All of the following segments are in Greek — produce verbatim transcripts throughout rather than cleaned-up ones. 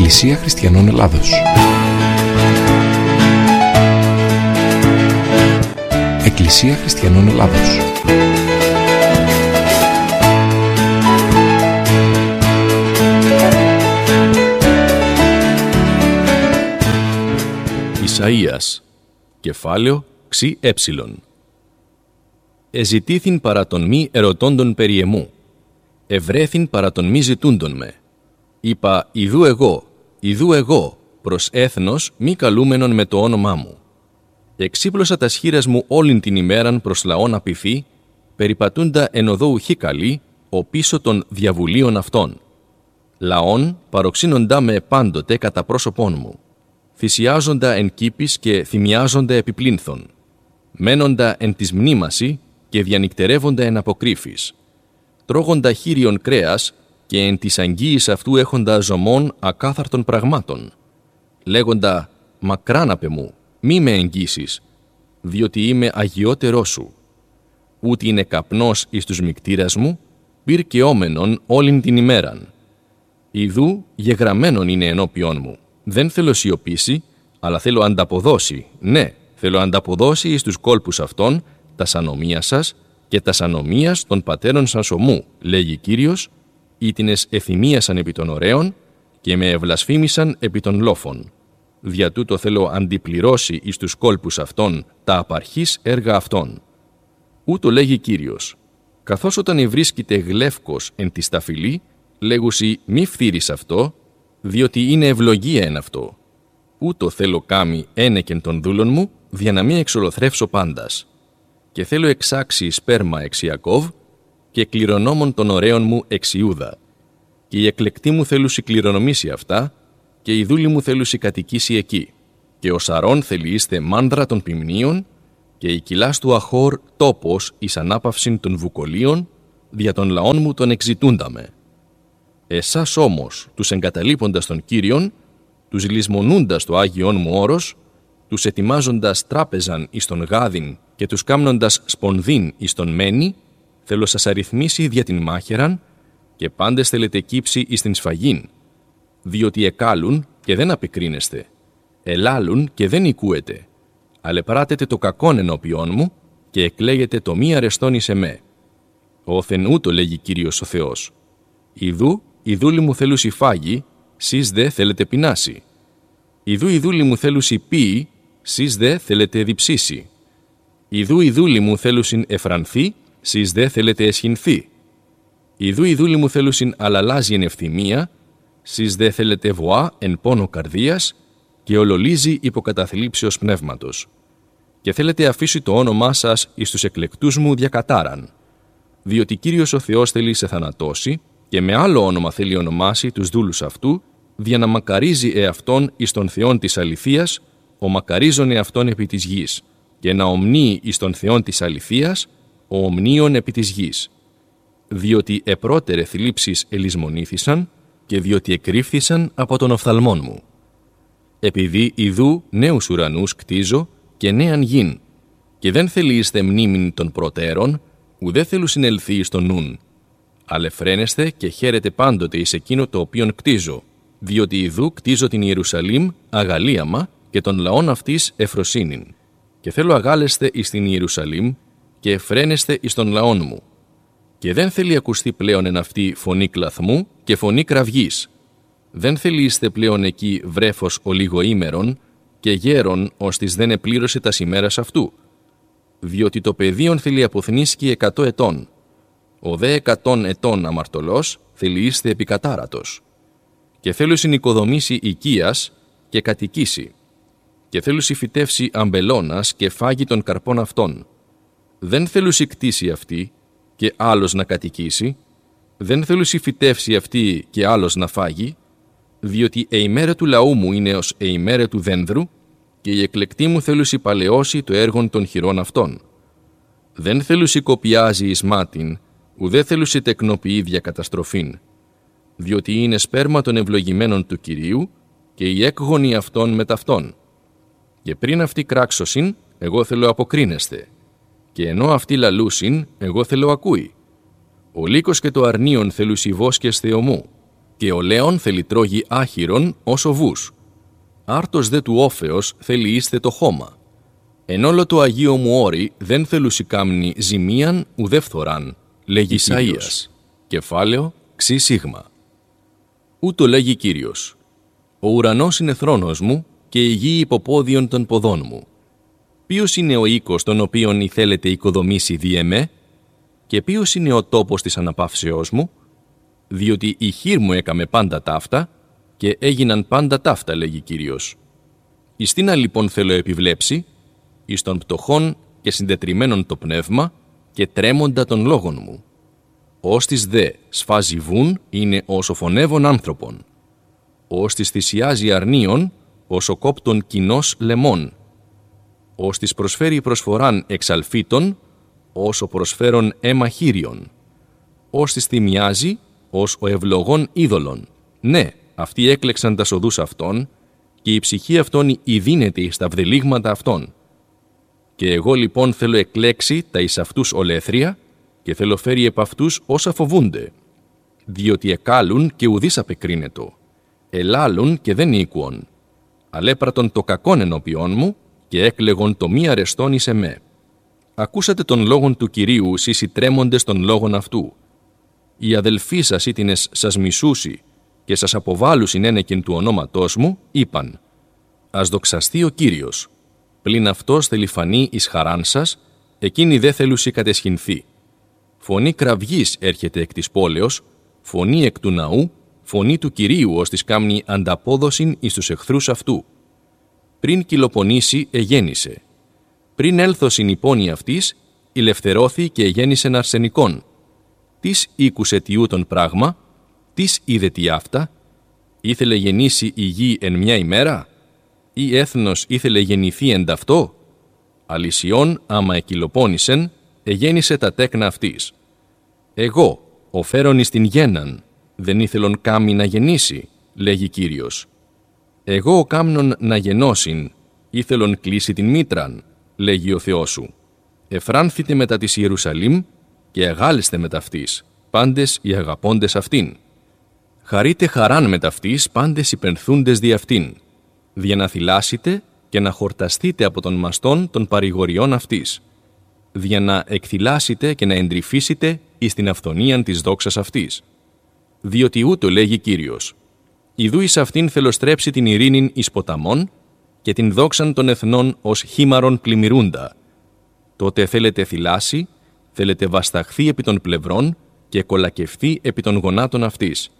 Εκκλησία Χριστιανών Ελλάδος. Εκκλησία Χριστιανών Ελλάδος. Ισαΐας, κεφάλαιο ξι έψιλον. Εζητήθην παρά των μη ερωτώντων περί εμού, ευρέθην παρά των μη ζητούντων με. Είπα, ιδού εγώ, ιδού εγώ, προς έθνος μη καλούμενον με το όνομά μου. Εξύπλωσα τα σχήρας μου όλην την ημέραν προς λαόν απειθή, περιπατούντα εν οδό ουχή καλή, ο πίσω των διαβουλίων αυτών. Λαόν παροξύνοντά με πάντοτε κατά πρόσωπόν μου. Θυσιάζοντα εν κήπης και θυμιάζοντα επιπλήνθον. Μένοντα εν της μνήμαση και διανυκτερεύοντα εν αποκρύφης. Τρώγοντα χείριον κρέας και εν της αγγίης αυτού έχοντα ζωμών ακάθαρτων πραγμάτων. Λέγοντα, μακράν απ' εμού, μη με εγγύσεις, διότι είμαι αγιότερός σου. Ούτε είναι καπνός εις τους μικτήρας μου, πυρ και όμενον όλην την ημέραν. Ιδού γεγραμμένον είναι ενώπιόν μου. Δεν θέλω σιωπήσει, αλλά θέλω ανταποδώσει, ναι, θέλω ανταποδώσει εις τους κόλπους αυτών, τας ανομίας σας και τας ανομίας των πατέρων σας ομού, λέγει Κύριος, ήτινες εθυμίασαν επί των ωραίων και με ευλασφήμισαν επί των λόφων. Δια τούτο θέλω αντιπληρώσει εις τους κόλπους αυτών τα απαρχής έργα αυτών. Ούτω λέγει Κύριος, καθώς όταν ευρίσκεται γλεύκος εν τη σταφυλή, λέγουσι μη φθείρεις αυτό, διότι είναι ευλογία εν αυτό. Ούτω θέλω κάμει ένεκεν των δούλων μου, δια να μην εξολοθρεύσω πάντας. Και θέλω εξάξει σπέρμα εξ Ιακώβ και κληρονόμων των ωραίων μου εξ Ιούδα. Και η εκλεκτή μου θέλουσι κληρονομήσει αυτά, και η δούλη μου θέλουσι κατοικήσει εκεί. Και ο Σαρών θέλει είστε μάνδρα των ποιμνίων, και η κοιλάς του Αχώρ τόπος εις ανάπαυσιν των βουκολίων, δια των λαών μου τον εξητούνταμε. Εσάς όμως, τους εγκαταλείποντας τον Κύριον, τους λησμονούντας το Άγιον μου όρος, τους ετοιμάζοντας τράπεζαν εις τον γάδιν και τους κάμνοντας σπονδύν εις τον μένη, θέλω σας αριθμίσει δια την μάχαιραν και πάντες θέλετε κύψει εις την σφαγήν, διότι εκάλουν και δεν απεκρίνεστε, ελάλουν και δεν οικούετε, αλεπράτετε το κακόν ενώπιόν μου και εκλέγετε το μη αρεστόν εις εμέ. Όθεν ούτω λέγει Κύριος ο Θεός. Ιδού, η δούλη μου θέλουσι φάγει, σεις δε θέλετε πεινάσει. Ιδού η δούλη μου θέλουσι πίει, σεις δε θέλετε διψήσει. Ιδού η δούλη μου θέλουσιν εφρανθεί, σεις δε θέλετε εσχυνθεί. Ιδού η δούλη μου θέλουσιν αλαλάζει εν ευθυμία, σεις δε θέλετε βοά εν πόνο καρδίας και ολολίζει υποκαταθλίψεως πνεύματος. Και θέλετε αφήσει το όνομά σας εις τους εκλεκτούς μου διακατάραν. Διότι Κύριος ο Θεός θέλει σε θανατώσει και με άλλο όνομα θέλει ονομάσει τους δούλους αυτού, δια να μακαρίζει εαυτόν εις τον Θεόν της αληθείας, ο μακαρίζον εαυτόν επί της γης, και να ομνύει εις τον Θεόν της αληθείας, ο ομνίων επί της γης. Διότι επρότερε θλίψεις ελισμονήθησαν, και διότι εκρύφθησαν από τον οφθαλμόν μου. Επειδή ιδού νέους ουρανούς κτίζω και νέαν γην, και δεν θέλει είστε μνήμην των προτέρων, ουδέ θέλουν συνελθεί εις τον νουν. Αλεφραίνεστε και χαίρετε πάντοτε εις εκείνο το οποίον κτίζω, διότι ιδού κτίζω την Ιερουσαλήμ αγαλίαμα και των λαών αυτής εφροσύνην. Και θέλω αγάλεστε εις την Ιερουσαλήμ και εφραίνεστε εις των λαών μου. Και δεν θέλει ακουστεί πλέον εν αυτή φωνή κλαθμού και φωνή κραυγής. Δεν θέλει είστε πλέον εκεί βρέφος ολιγοήμερον και γέρον ώστις δεν επλήρωσε τας ημέρας αυτού. Διότι το παιδίον θέλει αποθνίσκει εκατό ετών. Ο δε εκατόν ετών αμαρτωλός θέλει είστε επικατάρατος. Και θέλω συνοικοδομήσει οικίας και κατοικήσει. Και θέλω φυτεύσει αμπελώνας και φάγει των καρπών αυτών. Δεν θέλω κτίσει αυτή και άλλος να κατοικήσει. Δεν θέλω φυτεύσει αυτή και άλλος να φάγει. Διότι η ημέρα του λαού μου είναι ως η ημέρα του δένδρου και η εκλεκτή μου θέλω παλαιώσει το έργον των χειρών αυτών. Δεν θέλω κοπιάζει εις μάτιν, ουδέ θέλουσι τεκνοποιεί διακαταστροφήν, διότι είναι σπέρμα των ευλογημένων του Κυρίου και η έκγονη αυτών με ταυτόν. Και πριν αυτοί κράξωσιν, εγώ θέλω αποκρίνεστε, και ενώ αυτοί λαλούσιν, εγώ θέλω ακούει. Ο λύκος και το αρνίον θέλουσι βόσκες θεομού, Και ο λέον θέλει τρώγει άχυρον ως ο βούς. Άρτος δε του όφεως θέλει είστε το χώμα. Εν όλο το Αγίο μου όρη δεν θέλουσι κάμνη ζημίαν ουδέ φθοράν, λέγει Ισαΐας. Κεφάλαιο ξι σίγμα. Ούτω λέγει Κύριος. Ο ουρανός είναι θρόνος μου και η γη υποπόδιον των ποδών μου. Ποιος είναι ο οίκος τον οποίον ηθέλετε οικοδομήσει δι' εμέ, και ποιος είναι ο τόπος της αναπαύσεώς μου, διότι η χείρ μου έκαμε πάντα ταύτα και έγιναν πάντα ταύτα, λέγει Κύριος. Εις τίνα λοιπόν θέλω επιβλέψει, εις των πτωχών και συντετριμένων το πνεύμα και τρέμοντα των λόγων μου. Ώστις δε σφάζει βουν είναι ως ο φωνεύων άνθρωπον. Ώστις θυσιάζει αρνίων ως ο κόπτων κοινός λεμών. Ώστις προσφέρει προσφοράν εξαλφίτων ως ο προσφέρον αίμα χείριον. Ώστις θυμιάζει ως ο ευλογών είδωλων. Ναι, αυτοί έκλεξαν τα σοδούς αυτών και η ψυχή αυτών ειδύνεται στα βδελίγματα αυτών. Και εγώ λοιπόν θέλω εκλέξει τα εις αυτούς ολέθρια και θέλω φέρει επ' αυτούς όσα φοβούνται. Διότι εκάλουν και ουδείς απεκρίνετο. Ελάλουν και δεν οίκουον. Αλέπρατον το κακόν ενώπιόν μου και έκλεγον το μη αρεστόν εις εμέ. Ακούσατε τον λόγον του Κυρίου σεις οι τρέμοντες των λόγων αυτού. Οι αδελφοί σας ήτινες σας μισούσι και σας αποβάλλουσιν ένεκεν του ονόματός μου, είπαν «Ας δοξαστεί ο Κύριος». Πλην αυτός θέλει φανεί εις χαράν σας, εκείνη δε θέλουσι κατεσχυνθεί. Φωνή κραυγής έρχεται εκ της πόλεως, φωνή εκ του ναού, φωνή του Κυρίου ως της κάμνη ανταπόδοσιν εις τους εχθρούς αυτού. Πριν κυλοπονήσει, εγέννησε. Πριν έλθωσιν η πόνη αυτής, ηλευθερώθη και εγέννησεν αρσενικόν. Τις ήκουσε τιούτον πράγμα, τις είδε τι αυτά, ήθελε γεννήσει η γη εν μια ημέρα, ή έθνος ήθελε γεννηθεί εν ταυτό. Αλυσιών, άμα εκυλοπώνησεν, εγέννησε τα τέκνα αυτής. Εγώ, ο φέρον εις την γένναν, δεν ήθελον κάμι να γεννήσει, λέγει Κύριος. Εγώ ο κάμνον να γεννώσιν, ήθελον κλείσει την μήτραν, λέγει ο Θεός σου. Εφράνθητε μετά της Ιερουσαλήμ και αγάλεστε μετ' αυτής, πάντες οι αγαπώντες αυτήν. Χαρείτε χαράν μετ' αυτής, πάντες υπενθούντες δι' αυτήν. Δια να θυλάσετε και να χορταστείτε από τον μαστόν των παρηγοριών αυτής. Δια να εκθυλάσετε και να εντρυφήσετε εις την αυθονίαν της δόξας αυτής. Διότι ούτω λέγει Κύριος. Ιδού εις αυτήν θελοστρέψει την ειρήνην εις ποταμών και την δόξαν των εθνών ως χήμαρον πλημμυρούντα. Τότε θέλετε θυλάσει, θέλετε βασταχθεί επί των πλευρών και κολακευθεί επί των γονάτων αυτής.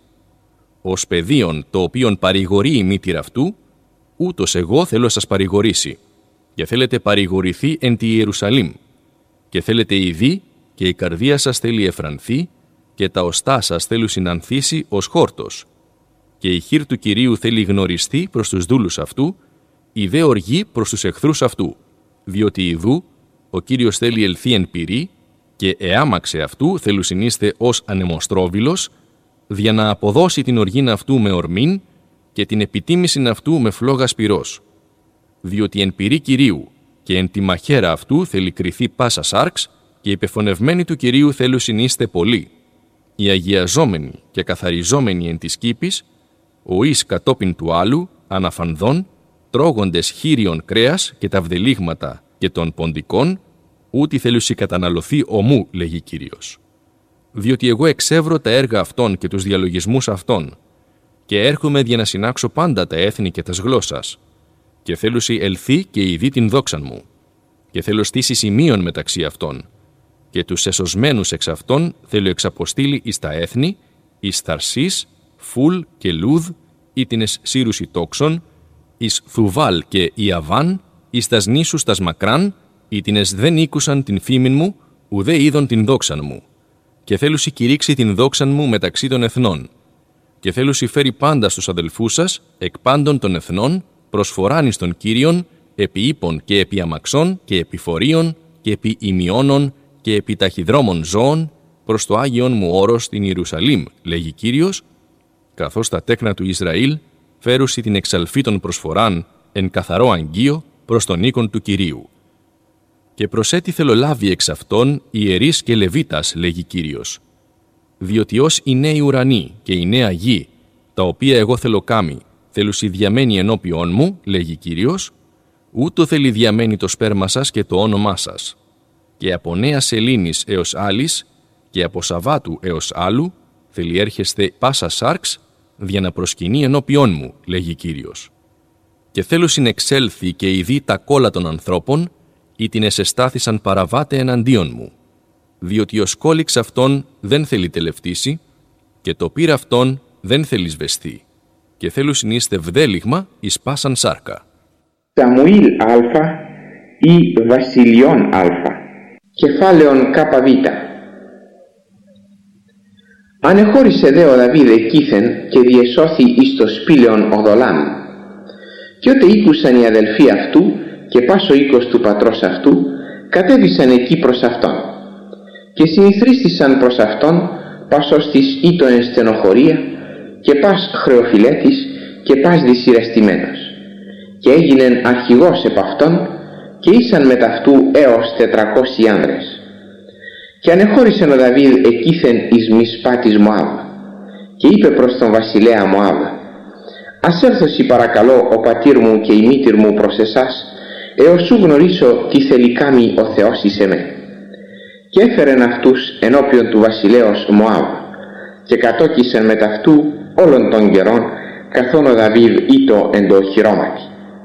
Ως παιδίον το οποίον παρηγορεί η μήτηρα αυτού, ούτως εγώ θέλω σας παρηγορήσει, και θέλετε παρηγορηθεί εν τη Ιερουσαλήμ, και θέλετε ειδεί και η καρδία σας θέλει εφρανθεί, και τα οστά σας θέλουν συνανθήσει ως χόρτος. Και η χείρ του Κυρίου θέλει γνωριστεί προς τους δούλους αυτού, η δε οργή προς τους εχθρούς αυτού, διότι ιδού ο Κύριος θέλει ελθεί εν πυρή, και εάμαξε αυτού θέλουν συνείστε ως ανεμοστρόβιλος, δια να αποδώσει την οργήν αυτού με ορμήν και την επιτίμησιν αυτού με φλόγα πυρός. Διότι εν πυρή Κυρίου και εν τη μαχαίρα αυτού θέλει κριθεί πάσα σάρξ και οι πεφωνευμένοι του Κυρίου θέλουν συνείστε πολύ. Οι αγιαζόμενοι και καθαριζόμενοι εν της κήπης, ο εις κατόπιν του άλλου, αναφανδών, τρώγοντες χείριον κρέας και τα βδελίγματα και των ποντικών, ούτι θέλουσι καταναλωθεί ομού, λέγει Κύριος. Διότι εγώ εξεύρω τα έργα αυτών και τους διαλογισμούς αυτών, και έρχομαι για να συνάξω πάντα τα έθνη και τας γλώσσας, και θέλουσι ελθεί και ειδεί την δόξαν μου, και θέλω στήσει σημείων μεταξύ αυτών, και τους εσωσμένους εξ αυτών θέλω εξαποστείλει εις τα έθνη, εις Θαρσής, Φουλ και Λούδ, ήτινες σύρουσι τόξων, εις Θουβάλ και Ιαβάν, εις τας νήσους τας μακράν, ήτινες δεν ήκουσαν την φήμην μου, ουδέ είδον την δόξαν μου. Και θέλουσι κηρύξει την δόξαν μου μεταξύ των εθνών. Και θέλουσι φέρει πάντα στους αδελφούς σας, εκ πάντων των εθνών, προσφοράν εις τον Κύριον, επί ύπων και επί αμαξών και επί φορείων και επί ημιώνων και επί ταχυδρόμων ζώων, προς το Άγιον μου όρος στην Ιερουσαλήμ, λέγει Κύριος, καθώς τα τέκνα του Ισραήλ φέρουσι την εξαλφή των προσφοράν εν καθαρό αγγείο προς τον οίκον του Κυρίου. Και προσέτι θέλω λάβει εξ αυτών ιερείς και λεβίτας, λέγει Κύριος. Διότι ως οι νέοι ουρανοί και η νέα γη τα οποία εγώ θέλω κάμει, θέλουσι διαμένει ενώπιόν μου, λέγει Κύριος, ούτω θέλει διαμένει το σπέρμα σας και το όνομά σας. Και από νέας σελήνης έως άλλης, και από Σαββάτου έως άλλου, θέλει έρχεστε πάσα σάρξ, για να προσκυνεί ενώπιόν μου, λέγει Κύριος. Και θέλω συνεξέλθει και ειδεί τα κόλλα των ανθρώπων, ή την εσεστάθησαν παραβάτε εναντίον μου. Διότι ο σκόλιξ αυτόν δεν θέλει τελευτήσει, και το πύρα αυτόν δεν θέλει σβεστεί, και θέλουν συνείστε βδέλιγμα εις πάσαν σάρκα. Σαμουήλ Α ή Βασιλειών Α. Κεφάλαιον ΚΒ. Ανεχώρησε δε ο Δαβίδ εκείθεν και διεσώθη εις το σπήλαιον Οδολάμ. Και ότε ήκουσαν οι αδελφοί αυτού και πάσο οίκος του πατρός αυτού, κατέβησαν εκεί προς αυτόν. Και συνηθρίστησαν προς αυτόν πάσος της ήτο εν στενοχωρία και πας χρεοφιλέτης και πας δυσυρεστημένος. Και έγινεν αρχηγός επ' αυτόν και ήσαν μετ' αυτού έως τετρακόσιοι άνδρες. Και ανεχώρησεν ο Δαβίδ εκείθεν εις Μισπά της Μωάβ και είπε προς τον βασιλέα Μωάβ: «Ας έρθωσι παρακαλώ ο πατήρ μου και η μήτυρ μου προς εσάς, έως σου γνωρίσω τι θέλει κάμει ο Θεός εις εμέ». Και έφερεν αυτούς ενώπιον του βασιλέως Μωάβ και κατόκισεν μετ' αυτού όλων των καιρών, καθόν ο Δαβίδ ήτο εν το οχυρώματι.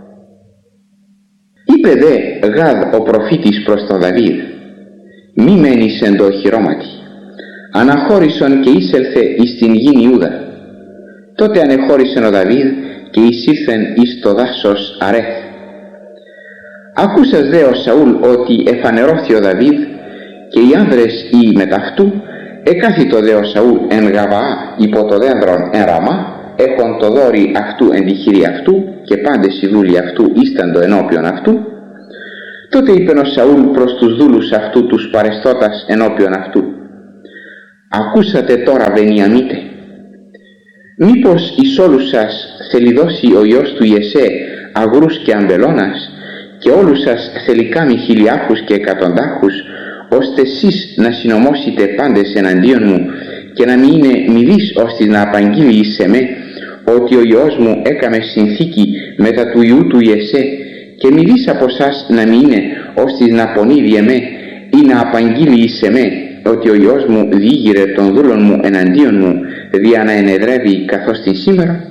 Είπε δε Γάδ ο προφήτης προς τον Δαβίδ: «Μη μένεις εν το οχυρώματι, αναχώρησον και εισέλθε εις την γην Ιούδα». Τότε ανεχώρησεν ο Δαβίδ και εισήλθεν εις το δάσος Αρέθ. Ακούσας δε ο Σαούλ ότι εφανερώθη ο Δαβίδ και οι άνδρες οι μετ' αυτού, εκάθιτο δε ο Σαούλ εν Γαβαά υπό το δένδρον εν Ραμά, έχον το δόρι αυτού εν τη χείρη αυτού και πάντες οι δούλοι αυτού ίσταντο ενώπιον αυτού. Τότε είπεν ο Σαούλ προς τους δούλους αυτού τους παρεστώτας ενώπιον αυτού: «Ακούσατε τώρα, Βενιαμίτε, μήπως εις όλους σας θέλει δώσει ο Υιός του Ιεσέ αγρούς και αμπελώνας και όλους σας θέλει κάμει χιλιάρχους και εκατοντάρχους, ώστε εσείς να συνομώσετε πάντες εναντίον μου και να μην είναι μηδείς ώστε να απαγγείλει εις εμέ ότι ο Υιός μου έκαμε συνθήκη μετά του Υιού του Ιεσέ και μηδείς από σας να μην είναι ώστε να πονίδει εμέ ή να απαγγείλει εις εμέ ότι ο Υιός μου διήγηρε των δούλων μου εναντίον μου δια να ενεδρεύει καθώς την σήμερα».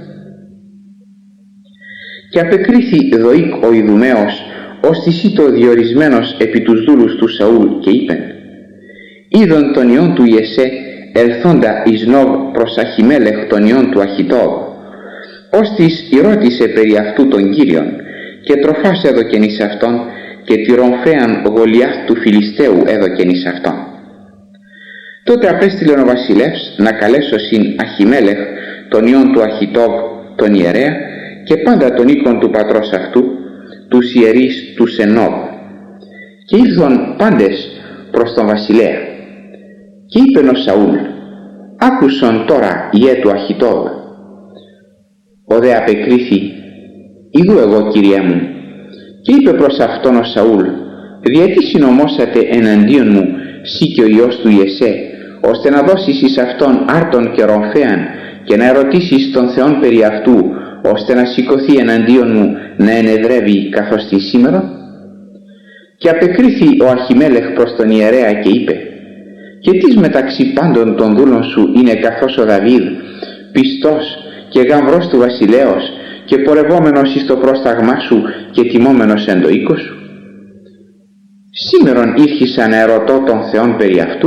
Και απεκρίθη Δοίκ ο Ιδουμαίος ως της ήτο διορισμένος επί τους δούλους του Σαούλ και είπεν: «Είδον τον Υιόν του Ιεσέ ελθόντα εις Νόβ προς Αχιμέλεχ τον Υιόν του Αχιτόβ, ως της ηρώτησε περί αυτού τον Κύριον και τροφάς έδωκεν εις αυτόν και τη ρομφέαν Γολιάθ του Φιλιστέου έδωκεν εις αυτόν». Τότε απέστειλεν ο βασιλεύς να καλέσωσιν Αχιμέλεχ τον Υιόν του Αχιτόβ τον ιερέα και πάντα τον οίκον του πατρός αυτού, τους ιερείς του Σενόβ. Και ήρθον πάντες προς τον βασιλέα. Και είπεν ο Σαούλ: «Άκουσον τώρα ιέ του Αχιτόβ». Ο δε απεκρίθη: «Ιδού εγώ, Κύριέ μου». Και είπε προς αυτόν ο Σαούλ: «Διατί συνομώσατε εναντίον μου σύ και ο Υιός του Ιεσέ, ώστε να δώσεις εις αυτόν άρτον και ρομφέαν και να ερωτήσεις τον Θεόν περί αυτού, ώστε να σηκωθεί εναντίον μου να ενεδρεύει καθώς την σήμερα?» Και απεκρίθη ο Αχιμέλεχ προς τον ιερέα και είπε: «Και τις μεταξύ πάντων των δούλων σου είναι καθώς ο Δαβίδ, πιστός και γαμβρός του βασιλέως και πορευόμενος εις το πρόσταγμά σου και τιμόμενος εν το οίκο σου? Σήμερον ήρχισα να ερωτώ τον Θεόν περί αυτού.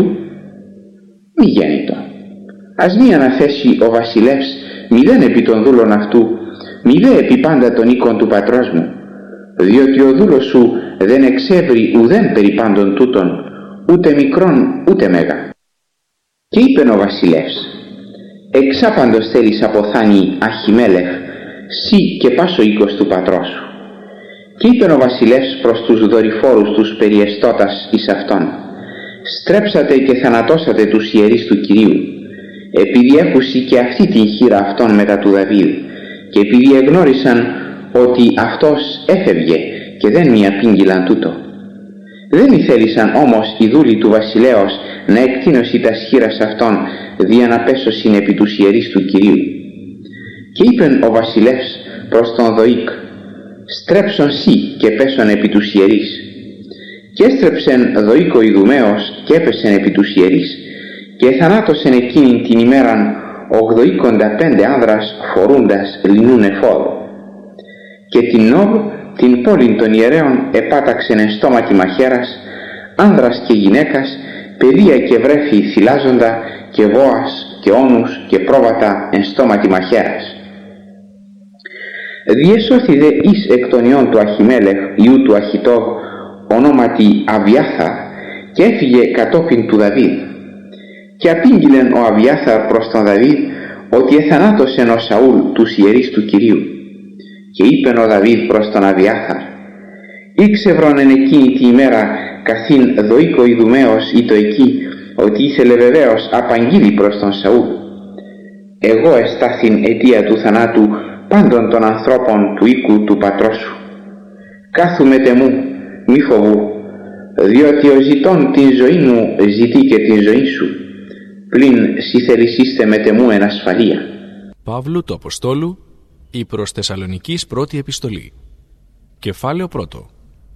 Μη γέννητο. Ας μη αναθέσει ο βασιλεύς μηδέν επί των δούλων αυτού, μηδέ επί πάντα των οίκων του πατρός μου, διότι ο δούλος σου δεν εξεύρει ουδέν περί πάντων τούτων, ούτε μικρόν ούτε μέγα». Και είπεν ο βασιλεύς: «Εξάπαντος θέλεις αποθάνει Αχιμέλεχ, σύ και πάσο οίκος του πατρός σου». Και είπεν ο βασιλεύς προς τους δορυφόρους τους περιεστώτας εις αυτόν: «Στρέψατε και θανατώσατε τους ιερείς του Κυρίου, επειδή έχουσι και αυτή την χείρα αυτών μετά του Δαβίδ, και επειδή εγνώρισαν ότι αυτός έφευγε και δεν μη απήγγειλαν τούτο. Δεν ηθέλησαν όμως οι δούλοι του βασιλέως να εκτείνωση τα σχήρας αυτών δια να πέσωσιν επί τους ιερείς του Κυρίου. Και είπεν ο βασιλεύς προς τον Δοίκ, «Στρέψον σύ και πέσον επί τους ιερείς». Και έστρεψεν Δοίκ ο Ιδουμαίος και έπεσεν επί τους ιερείς, και εθανάτωσεν εκείνην την ημέραν ογδοήκοντα πέντε άνδρας φορούντας λινούν εφόδο. Και την Νόβ, την πόλην των ιερέων, επάταξεν εν στόματι μαχαίρας, άνδρας και γυναίκας, παιδεία και βρέφη θυλάζοντα, και βόας και όνους και πρόβατα εν στόματι μαχαίρας. Διεσώθη δε εις εκ των ιών του Αχιμέλεχ, ιού του Αχιτόβ, ονόματι Αβιάθαρ, και έφυγε κατόπιν του Δαβίδ. Και απήγγειλεν ο Αβιάθαρ προς τον Δαβίδ ότι εθανάτωσεν ο Σαούλ τους ιερείς του Κυρίου. Και είπεν ο Δαβίδ προς τον Αβιάθαρ, «Ήξευρον εν εκείνη τη ημέρα καθήν Δοίκ ο Ιδουμαίος ή το εκεί, ότι ήθελε βεβαίως απαγγείλει προς τον Σαούλ. Εγώ εστάθην αιτία του θανάτου πάντων των ανθρώπων του οίκου του πατρός σου. Κάθουμετε μου, μη φοβού, διότι ο ζητών την ζωή μου ζητεί και την ζωή σου, πλην συθελησίστε με τεμού εν ασφαλεία». Παύλου του Αποστόλου, η προς Θεσσαλονικής πρώτη επιστολή. Κεφάλαιο πρώτο.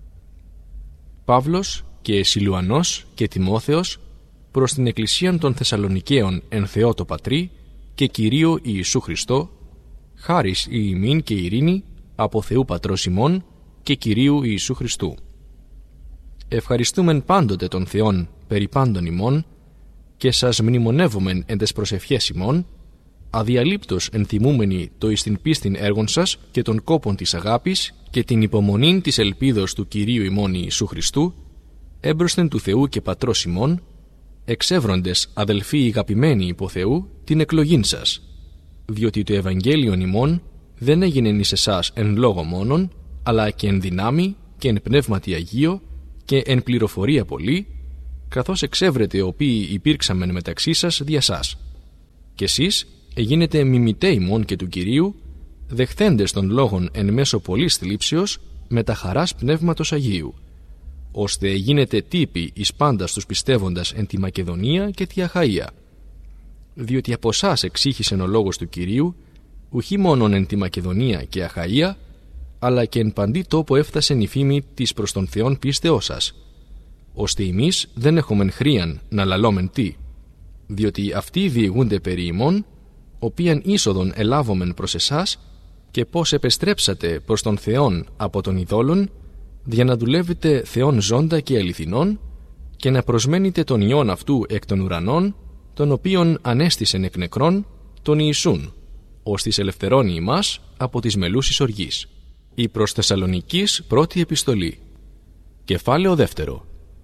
Παύλος και Σιλουανός και Τιμόθεος προς την Εκκλησίαν των Θεσσαλονικαίων εν Θεώ το Πατρί και Κυρίω Ιησού Χριστό, χάρις η ημίν και ειρήνη από Θεού Πατρός ημών και Κυρίου Ιησού Χριστού. Ευχαριστούμεν πάντοτε τον Θεόν περί πάντων ημών και σας μνημονεύομεν εν τες προσευχές ημών, αδιαλείπτως ενθυμούμενοι το εις την πίστην έργων σας και των κόπων της αγάπης και την υπομονήν της ελπίδος του Κυρίου ημών Ιησού Χριστού, έμπροσθεν του Θεού και Πατρός ημών, εξεύροντες αδελφοί αγαπημένοι υπό Θεού την εκλογήν σας, διότι το Ευαγγέλιον ημών δεν έγινεν εις εσάς εν λόγω μόνον, αλλά και εν δυνάμει και εν πνεύματι Αγίο και εν πληροφορία πολύ, καθώς εξεύρετε οποίοι υπήρξαμεν μεταξύ σας δια σας. Κι εσείς εγίνετε μιμητέ ημών και του Κυρίου, δεχθέντες των λόγων εν μέσω πολλής θλίψεως με τα χαράς πνεύματος Αγίου, ώστε γίνετε τύποι εις πάντα τους πιστεύοντας εν τη Μακεδονία και τη Αχαΐα. Διότι από σας εξήχησεν ο λόγος του Κυρίου, ουχή μόνον εν τη Μακεδονία και Αχαΐα, αλλά και εν παντή τόπο έφτασεν η φήμη της προς τον Θεόν πίστεώς σας, ώστε εμείς δεν έχομεν χρίαν να λαλόμεν τι, διότι αυτοί διηγούνται περί ημών, οποίαν είσοδον ελάβομεν προς εσάς, και πώς επεστρέψατε προς τον Θεόν από των ειδόλων, για να δουλεύετε Θεόν ζώντα και αληθινών, και να προσμένετε τον Υιόν αυτού εκ των ουρανών, τον οποίον ανέστησεν εκ νεκρών, τον Ιησούν, ώστις ελευθερώνει ημάς από τις μελούσης οργής. Η προς Θεσσαλονικής πρώτη επιστολή. Κεφάλαιο δεύτερο.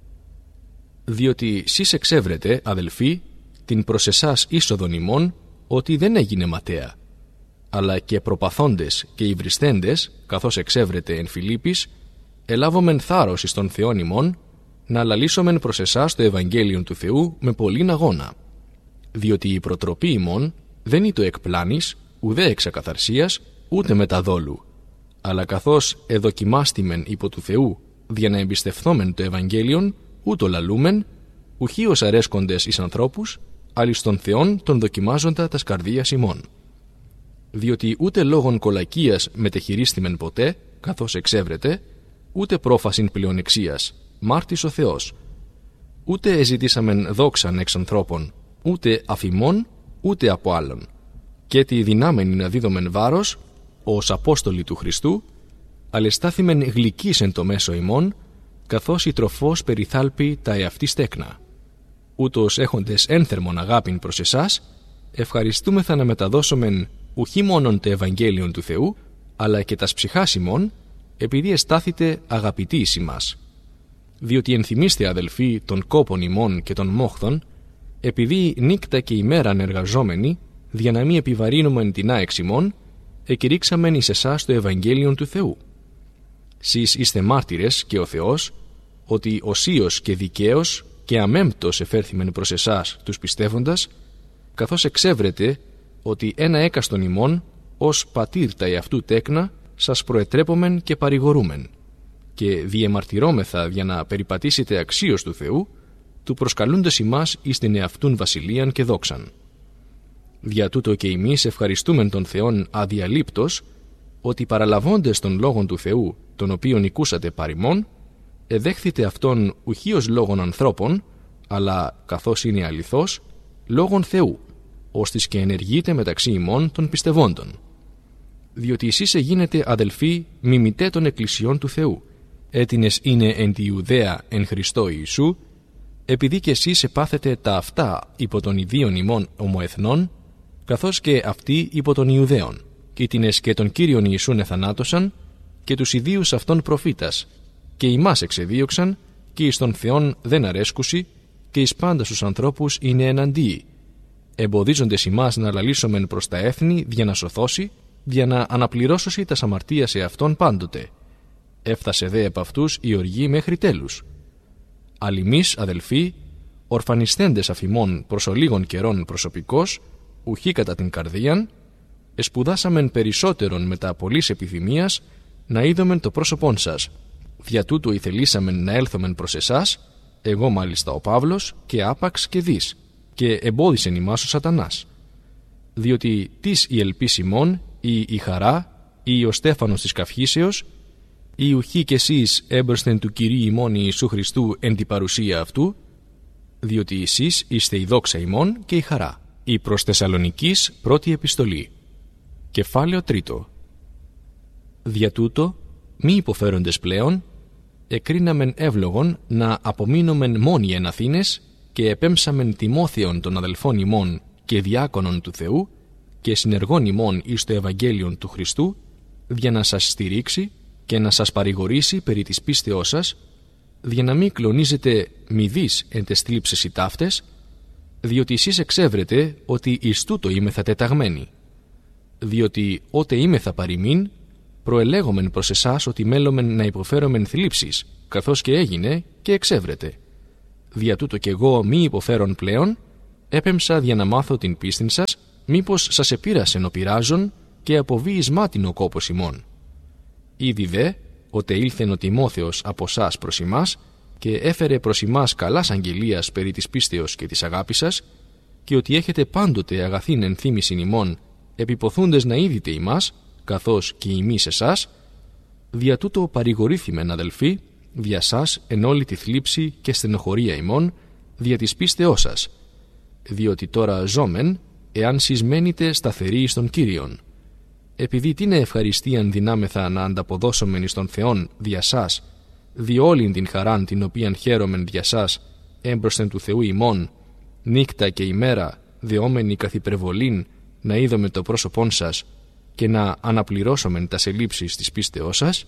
Διότι σεις εξεύρετε, αδελφοί, την προς εσάς είσοδον ημών, ότι δεν έγινε ματέα, αλλά και προπαθώντες και υβριστέντες, καθώς εξεύρετε εν Φιλίππης, ελάβομεν θάρρος εις τον Θεόν ημών, να λαλήσομεν προς εσάς το Ευαγγέλιον του Θεού με πολλήν αγώνα. Διότι η προτροπή ημών δεν είναι το εκ πλάνης, ουδέ εξ ακαθαρσίας, ούτε μεταδόλου, αλλά καθώς εδοκιμάστημεν υπό του Θεού, δια να εμπιστευθόμεν το Ευαγγέλιον, ούτω λαλούμεν, ουχί ως αρέσκοντες εις ανθρώπους, αλλά εις τον Θεόν τον δοκιμάζοντα τας καρδίας ημών. Διότι ούτε λόγων κολακίας μετεχειρίστημεν ποτέ, καθώς εξεύρετε, ούτε πρόφασιν πλεονεξίας, μάρτης ο Θεός. Ούτε εζητήσαμεν δόξαν εξ ανθρώπων, ούτε αφημών, ούτε από άλλων. Και τη δυνάμενη να δίδομεν βάρος, ως Απόστολοι του Χριστού, αλεστάθημεν γλυκείς εν το μέσο ημών, καθώς η τροφός περιθάλπει τα εαυτή στέκνα. Ούτως έχοντες ένθερμον αγάπην προς εσάς, ευχαριστούμεθα να μεταδώσομεν ουχή μόνον το Ευαγγέλιον του Θεού, αλλά και τας ψυχάς ημών, επειδή εστάθητε αγαπητοί εις ημάς. Διότι ενθυμίστε, αδελφοί, των κόπων ημών και των μόχθων, επειδή νύκτα και ημέραν εργαζόμενοι, για να μην επιβαρύνομεν την άεξ ημών, εκηρύξαμεν εις εσάς το Ευαγγέλιον του Θεού. Σεις είστε μάρτυρες και ο Θεός, ότι οσίως και δικαίως και αμέμπτος εφέρθημεν προς εσάς τους πιστεύοντας, καθώς εξεύρετε ότι ένα έκαστον ημών, ως πατήρ τα εαυτού τέκνα, σας προετρέπομεν και παρηγορούμεν, και διεμαρτυρώμεθα για να περιπατήσετε αξίως του Θεού, του προσκαλούντας ημάς εις την εαυτούν βασιλείαν και δόξαν. Δια τούτο και εμείς ευχαριστούμεν τον Θεόν αδιαλείπτως, ότι παραλαβώντες των λόγων του Θεού, τον οποίον οικούσατε παρημών, εδέχθητε αυτόν ουχή ως λόγων ανθρώπων, αλλά καθώς είναι αληθώς, λόγων Θεού, ώστις και ενεργείτε μεταξύ ημών των πιστευόντων. Διότι εσείς εγίνετε αδελφοί μιμητέ των εκκλησιών του Θεού, έτινες είναι εν τη Ιουδαία εν Χριστώ Ιησού, επειδή και εσείς επάθετε τα αυτά υπό των ιδίων ημών ομοεθνών, καθώς και αυτοί υπό των Ιουδαίων, και τινες και τον Κύριον Ιησούν εθανάτωσαν, και τους ιδίους αυτών προφήτας, και ημάς εξεδίωξαν, και εις τον Θεόν δεν αρέσκουσι, και εις πάντα στους ανθρώπους είναι εναντίοι, εμποδίζοντες ημάς να λαλήσομεν προς τα έθνη δια να σωθώσει, δια να αναπληρώσωση τας αμαρτίας εαυτών πάντοτε. Έφτασε δε επ' αυτούς η οργή μέχρι τέλους. Αλλημείς, αδελφοί, ορφανισθέντες αφημών προς ολίγων καιρών προσωπικώς, ουχή κατά την καρδίαν, εσπουδάσαμεν περισσότερον μετά πολλής επιθυμίας να είδομεν το πρόσωπόν σας. Δια τούτου ηθελήσαμεν να έλθομεν προς εσάς, εγώ μάλιστα ο Παύλος, και άπαξ και δις, και εμπόδισεν ημάς ο σατανάς. Διότι τις η ελπίς ημών, ή η χαρά, ή ο Στέφανος της καυχήσεως, ή ουχή κι εσείς έμπροσθεν του Κυρίου ημών Ιησού Χριστού εν την παρουσία αυτού, διότι εσείς είστε η δόξα ημών και η χαρά. Η προς Θεσσαλονικής πρώτη επιστολή. Κεφάλαιο τρίτο. Δια τούτο, μη υποφέροντες πλέον, εκρίναμεν εύλογον να απομείνομεν μόνοι εν Αθήνες και επέμψαμεν Τιμόθεον των αδελφών ημών και διάκονων του Θεού και συνεργών ημών εις το Ευαγγέλιον του Χριστού, για να σας στηρίξει και να σας παρηγορήσει περί της πίστεώς σας, για να μην κλονίζετε μηδείς εν τες θλίψεις οι ταύτες, διότι εσείς εξεύρετε ότι εις τούτο είμεθα τεταγμένοι. Διότι ότε είμεθα παροιμήν, προελέγομεν προς εσάς ότι μέλομεν να υποφέρομεν θλίψεις, καθώς και έγινε και εξεύρετε. Δια τούτο κι εγώ μη υποφέρον πλέον, έπεμψα για να μάθω την πίστην σας, μήπως σας επήρασεν ο πειράζων και αποβεί εις μάτιν ο κόπος ημών. Ήδη δε, ότε ήλθεν ο Τιμόθεος από σας προς ημάς και έφερε προς ημάς καλάς αγγελίας περί της πίστεως και της αγάπης σας, και ότι έχετε πάντοτε αγαθήν ενθύμησιν ημών, επιποθούντες να είδητε ημάς, καθώς και ημείς εσάς, δια τούτο παρηγορήθημεν αδελφοί, δια σας εν όλη τη θλίψη και στενοχωρία ημών, δια της πίστεώς σας, διότι τώρα ζώμεν, εάν σεις μένετε σταθεροί εις τον Κύριον. Επειδή την ευχαριστίαν δυνάμεθα να ανταποδώσομεν εις τον Θεόν δια σας, δι' όλην την χαράν την οποίαν χαίρομεν δια σας, έμπροσθεν του Θεού ημών, νύκτα και ημέρα, δεόμενοι καθ' υπερβολήν, να είδομε το πρόσωπόν σας και να αναπληρώσομεν τας ελλείψεις της πίστεώς σας,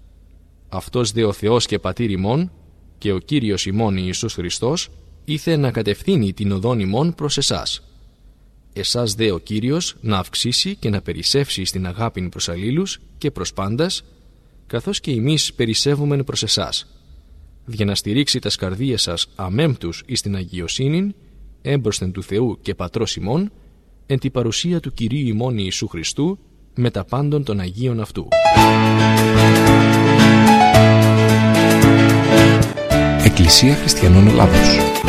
αυτός δε ο Θεός και Πατήρ ημών και ο Κύριος ημών Ιησούς Χριστός ήθε να κατευθύνει την οδόν ημών προς εσάς. Εσάς δε ο Κύριος να αυξήσει και να περισσεύσει στην αγάπην προς αλλήλους και προς πάντας, καθώς και εμείς περισσεύουμεν προς εσάς, για να στηρίξει τας καρδίες σας αμέμπτους εις την αγιοσύνην, έμπροσθεν του Θεού και Πατρός ημών, εν τη παρουσία του Κυρίου ημών Ιησού Χριστού, με τα πάντων των Αγίων αυτού. Εκκλησία Χριστιανών Ελλάδος.